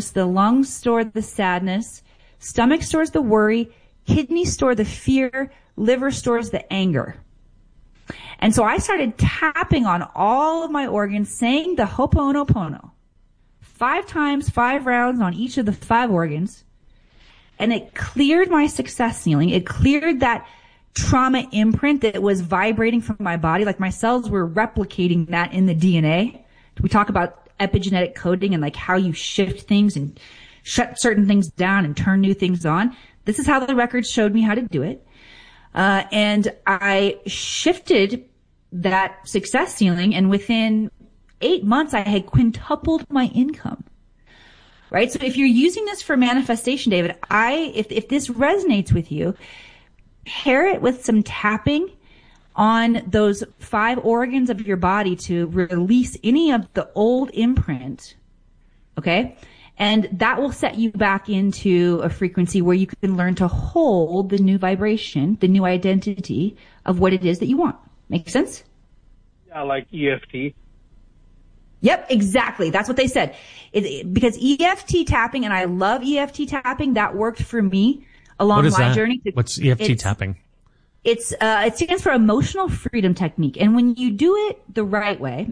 happiness, the lungs store the sadness, stomach stores the worry, kidneys store the fear, liver stores the anger. And so I started tapping on all of my organs, saying the Ho'oponopono 5 times, 5 rounds on each of the 5 organs. And it cleared my success ceiling. It cleared that trauma imprint that was vibrating from my body. Like my cells were replicating that in the DNA. We talk about epigenetic coding and like how you shift things and shut certain things down and turn new things on. This is how the records showed me how to do it. And I shifted that success ceiling, and within 8 months, I had quintupled my income. Right? So if you're using this for manifestation, David, if this resonates with you, pair it with some tapping on those 5 organs of your body to release any of the old imprint. Okay? And that will set you back into a frequency where you can learn to hold the new vibration, the new identity of what it is that you want. Make sense? Yeah, like EFT. Yep, exactly. That's what they said. Because EFT tapping, and I love EFT tapping, that worked for me along my journey. What's EFT tapping? It stands for Emotional Freedom Technique. And when you do it the right way,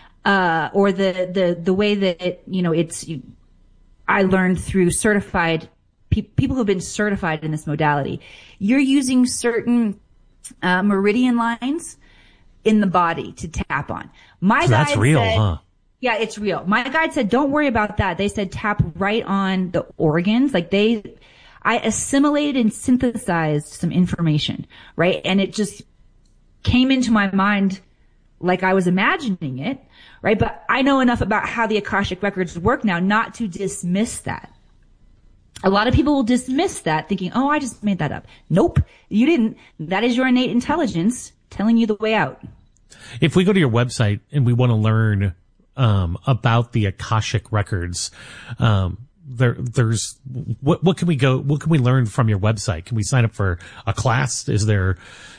or the way that I learned through certified people who've been certified in this modality, you're using certain meridian lines in the body to tap on. That's real, huh? Yeah, it's real. My guide said, don't worry about that. They said tap right on the organs. I assimilated and synthesized some information, right? And it just came into my mind like I was imagining it, right? But I know enough about how the Akashic Records work now not to dismiss that. A lot of people will dismiss that thinking, oh, I just made that up. Nope, you didn't. That is your innate intelligence telling you the way out. If we go to your website and we want to learn about the Akashic Records, there's what can we learn from your website? Can we sign up for a class? Is there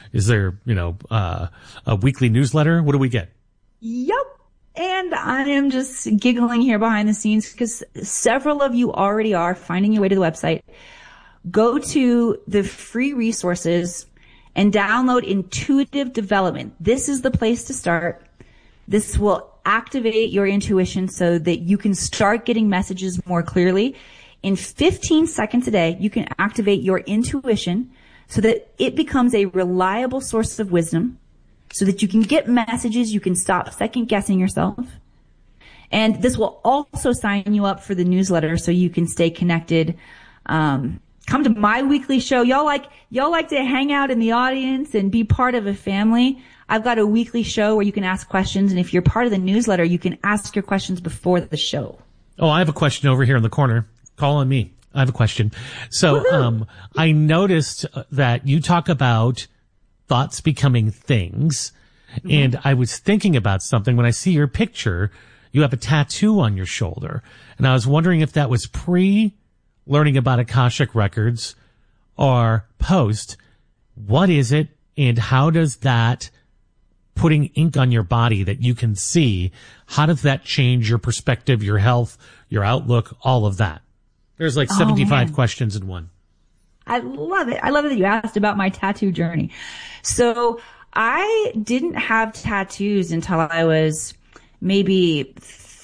a weekly newsletter? What do we get? Yep. And I am just giggling here behind the scenes because several of you already are finding your way to the website. Go to the free resources and download Intuitive Development. This is the place to start. This will activate your intuition so that you can start getting messages more clearly. In 15 seconds a day, you can activate your intuition so that it becomes a reliable source of wisdom, so that you can get messages, you can stop second guessing yourself. And this will also sign you up for the newsletter so you can stay connected. Come to my weekly show. Y'all like to hang out in the audience and be part of a family. I've got a weekly show where you can ask questions, and if you're part of the newsletter, you can ask your questions before the show. Oh, I have a question over here in the corner. Call on me. I have a question. So, I noticed that you talk about thoughts becoming things, and I was thinking about something when I see your picture. You have a tattoo on your shoulder, and I was wondering if that was pre-learning about Akashic Records or post. What is it, and how does that putting ink on your body that you can see, how does that change your perspective, your health, your outlook, all of that? There's like 75 questions in one. I love it. I love it that you asked about my tattoo journey. So I didn't have tattoos until I was maybe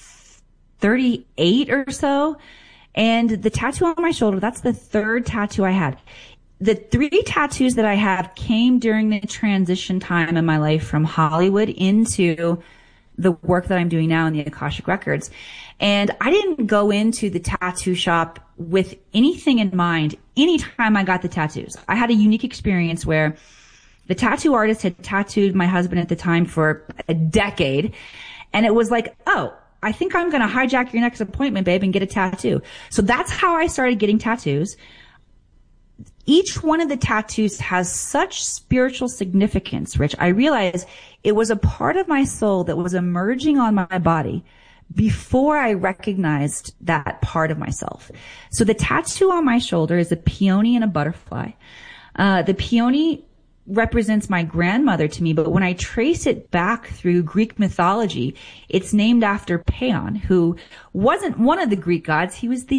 38 or so. And the tattoo on my shoulder, that's the 3rd tattoo I had. The 3 tattoos that I have came during the transition time in my life from Hollywood into the work that I'm doing now in the Akashic Records. And I didn't go into the tattoo shop with anything in mind anytime I got the tattoos. I had a unique experience where the tattoo artist had tattooed my husband at the time for a decade. And it was like, oh, I think I'm going to hijack your next appointment, babe, and get a tattoo. So that's how I started getting tattoos. Each one of the tattoos has such spiritual significance, Rich. I realized it was a part of my soul that was emerging on my body before I recognized that part of myself. So the tattoo on my shoulder is a peony and a butterfly. The peony represents my grandmother to me, but when I trace it back through Greek mythology, it's named after Paon, who wasn't one of the Greek gods. He was the